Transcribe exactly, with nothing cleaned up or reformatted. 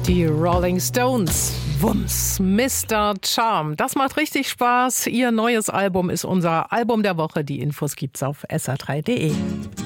Die Rolling Stones. Wumms, Mister Charm. Das macht richtig Spaß. Ihr neues Album ist unser Album der Woche. Die Infos gibt's auf s r drei punkt d e.